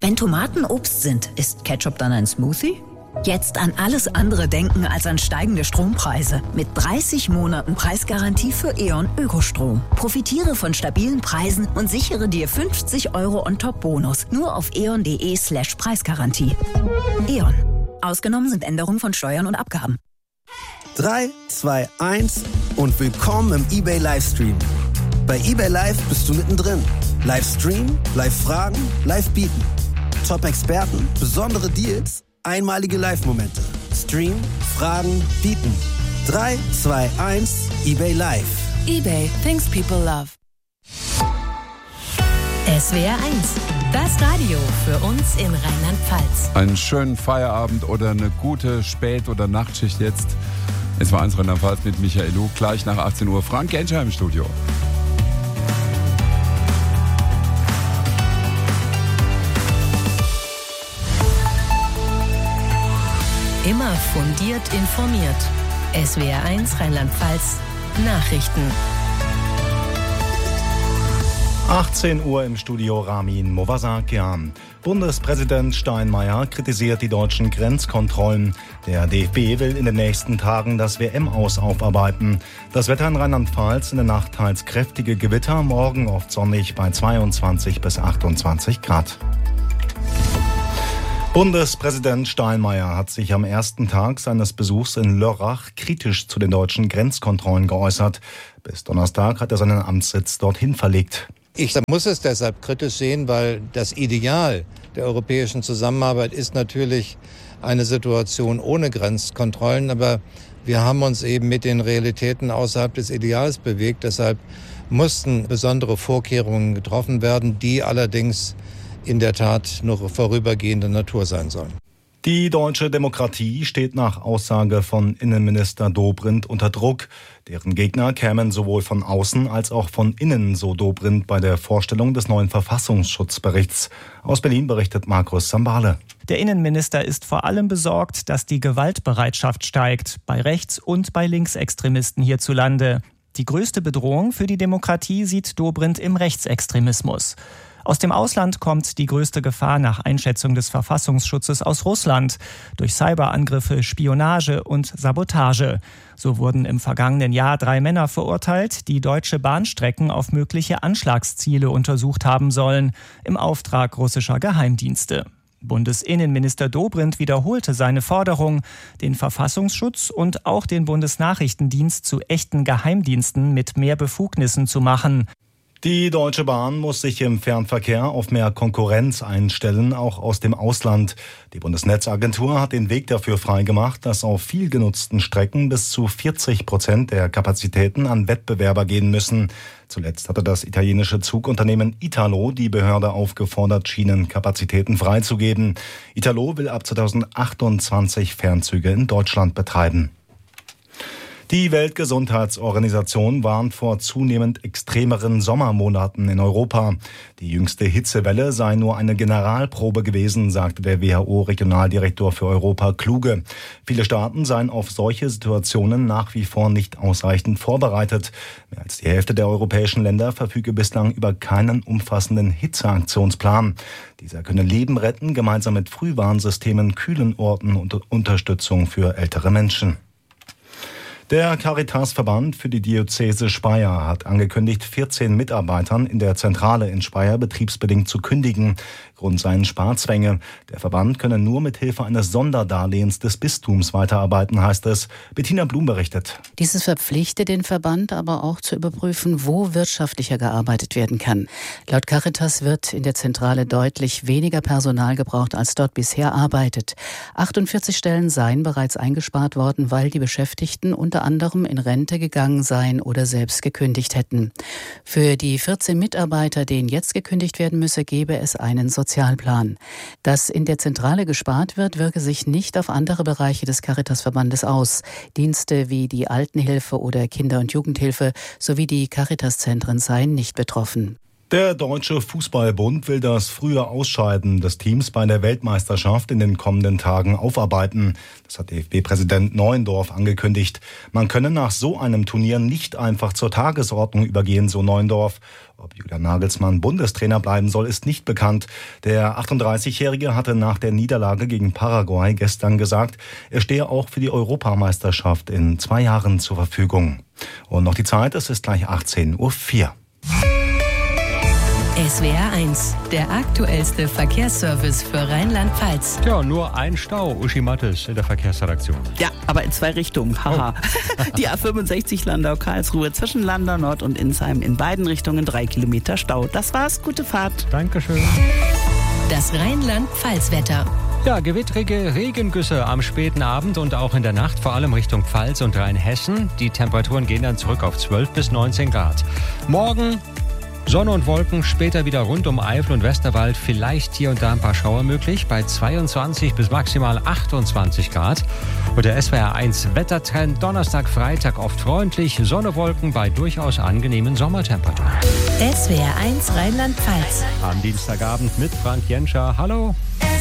Wenn Tomaten Obst sind, ist Ketchup dann ein Smoothie? Jetzt an alles andere denken als an steigende Strompreise. Mit 30 Monaten Preisgarantie für E.ON Ökostrom. Profitiere von stabilen Preisen und sichere dir 50 € on-top-Bonus. Nur auf eon.de/Preisgarantie. E.ON. Ausgenommen sind Änderungen von Steuern und Abgaben. 3, 2, 1 und willkommen im eBay Livestream. Bei eBay Live bist du mittendrin. Livestream, Live-Fragen, Live-Bieten. Top-Experten, besondere Deals, einmalige Live-Momente. Stream, Fragen, Bieten. 3, 2, 1, eBay Live. eBay, things people love. SWR 1, das Radio für uns in Rheinland-Pfalz. Einen schönen Feierabend oder eine gute Spät- oder Nachtschicht jetzt. Es war 1 Rheinland-Pfalz mit Michael Luch, gleich nach 18 Uhr. Frank Genscher im Studio. Immer fundiert informiert. SWR 1 Rheinland-Pfalz Nachrichten. 18 Uhr im Studio Ramin Movasakian. Bundespräsident Steinmeier kritisiert die deutschen Grenzkontrollen. Der DFB will in den nächsten Tagen das WM-Aus aufarbeiten. Das Wetter in Rheinland-Pfalz: in der Nacht teils kräftige Gewitter, morgen oft sonnig bei 22 bis 28 Grad. Bundespräsident Steinmeier hat sich am ersten Tag seines Besuchs in Lörrach kritisch zu den deutschen Grenzkontrollen geäußert. Bis Donnerstag hat er seinen Amtssitz dorthin verlegt. Ich muss es deshalb kritisch sehen, weil das Ideal der europäischen Zusammenarbeit ist natürlich eine Situation ohne Grenzkontrollen. Aber wir haben uns eben mit den Realitäten außerhalb des Ideals bewegt. Deshalb mussten besondere Vorkehrungen getroffen werden, die allerdings in der Tat nur vorübergehender Natur sein sollen. Die deutsche Demokratie steht nach Aussage von Innenminister Dobrindt unter Druck. Deren Gegner kämen sowohl von außen als auch von innen, so Dobrindt bei der Vorstellung des neuen Verfassungsschutzberichts. Aus Berlin berichtet Markus Sambale. Der Innenminister ist vor allem besorgt, dass die Gewaltbereitschaft steigt, bei Rechts- und bei Linksextremisten hierzulande. Die größte Bedrohung für die Demokratie sieht Dobrindt im Rechtsextremismus. Aus dem Ausland kommt die größte Gefahr nach Einschätzung des Verfassungsschutzes aus Russland durch Cyberangriffe, Spionage und Sabotage. So wurden im vergangenen Jahr 3 Männer verurteilt, die deutsche Bahnstrecken auf mögliche Anschlagsziele untersucht haben sollen, im Auftrag russischer Geheimdienste. Bundesinnenminister Dobrindt wiederholte seine Forderung, den Verfassungsschutz und auch den Bundesnachrichtendienst zu echten Geheimdiensten mit mehr Befugnissen zu machen. Die Deutsche Bahn muss sich im Fernverkehr auf mehr Konkurrenz einstellen, auch aus dem Ausland. Die Bundesnetzagentur hat den Weg dafür freigemacht, dass auf viel genutzten Strecken bis zu 40% der Kapazitäten an Wettbewerber gehen müssen. Zuletzt hatte das italienische Zugunternehmen Italo die Behörde aufgefordert, Schienenkapazitäten freizugeben. Italo will ab 2028 Fernzüge in Deutschland betreiben. Die Weltgesundheitsorganisation warnt vor zunehmend extremeren Sommermonaten in Europa. Die jüngste Hitzewelle sei nur eine Generalprobe gewesen, sagte der WHO-Regionaldirektor für Europa Kluge. Viele Staaten seien auf solche Situationen nach wie vor nicht ausreichend vorbereitet. Mehr als die Hälfte der europäischen Länder verfüge bislang über keinen umfassenden Hitzeaktionsplan. Dieser könne Leben retten, gemeinsam mit Frühwarnsystemen, kühlen Orten und Unterstützung für ältere Menschen. Der Caritas-Verband für die Diözese Speyer hat angekündigt, 14 Mitarbeitern in der Zentrale in Speyer betriebsbedingt zu kündigen. Grund seien Sparzwänge. Der Verband könne nur mit Hilfe eines Sonderdarlehens des Bistums weiterarbeiten, heißt es. Bettina Blum berichtet. Dieses verpflichtet den Verband aber auch zu überprüfen, wo wirtschaftlicher gearbeitet werden kann. Laut Caritas wird in der Zentrale deutlich weniger Personal gebraucht, als dort bisher arbeitet. 48 Stellen seien bereits eingespart worden, weil die Beschäftigten unter anderem in Rente gegangen seien oder selbst gekündigt hätten. Für die 14 Mitarbeiter, denen jetzt gekündigt werden müsse, gebe es einen Sozialplan. Dass in der Zentrale gespart wird, wirke sich nicht auf andere Bereiche des Caritas-Verbandes aus. Dienste wie die Altenhilfe oder Kinder- und Jugendhilfe sowie die Caritas-Zentren seien nicht betroffen. Der Deutsche Fußballbund will das frühe Ausscheiden des Teams bei der Weltmeisterschaft in den kommenden Tagen aufarbeiten. Das hat DFB-Präsident Neuendorf angekündigt. Man könne nach so einem Turnier nicht einfach zur Tagesordnung übergehen, so Neuendorf. Ob Julian Nagelsmann Bundestrainer bleiben soll, ist nicht bekannt. Der 38-Jährige hatte nach der Niederlage gegen Paraguay gestern gesagt, er stehe auch für die Europameisterschaft in 2 Jahren zur Verfügung. Und noch die Zeit, es ist gleich 18:04 Uhr. SWR 1, der aktuellste Verkehrsservice für Rheinland-Pfalz. Ja, nur ein Stau, Uschi Mattes in der Verkehrsredaktion. Ja, aber in 2 Richtungen, haha. Die A65 Landau-Karlsruhe zwischen Landau Nord und Insheim in beiden Richtungen 3 Kilometer Stau. Das war's, gute Fahrt. Dankeschön. Das Rheinland-Pfalz-Wetter. Ja, gewittrige Regengüsse am späten Abend und auch in der Nacht, vor allem Richtung Pfalz und Rheinhessen. Die Temperaturen gehen dann zurück auf 12 bis 19 Grad. Morgen Sonne und Wolken, später wieder rund um Eifel und Westerwald, vielleicht hier und da ein paar Schauer möglich, bei 22 bis maximal 28 Grad. Und der SWR 1 Wettertrend, Donnerstag, Freitag oft freundlich, Sonne, Wolken bei durchaus angenehmen Sommertemperaturen. SWR 1 Rheinland-Pfalz. Am Dienstagabend mit Frank Jenscher. Hallo.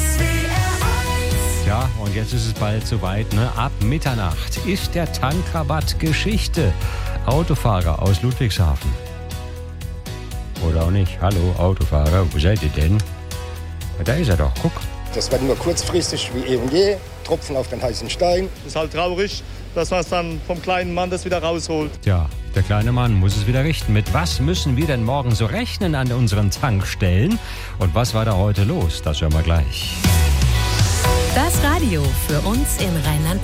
Ja, und jetzt ist es bald soweit, ne? Ab Mitternacht ist der Tankrabatt Geschichte. Autofahrer aus Ludwigshafen. Oder auch nicht. Hallo, Autofahrer, wo seid ihr denn? Da ist er doch, guck. Das wird nur kurzfristig wie eh und je. Tropfen auf den heißen Stein. Ist halt traurig, dass man es dann vom kleinen Mann das wieder rausholt. Ja, der kleine Mann muss es wieder richten. Mit was müssen wir denn morgen so rechnen an unseren Tankstellen? Und was war da heute los? Das hören wir gleich. Das Radio für uns in Rheinland-Pfalz.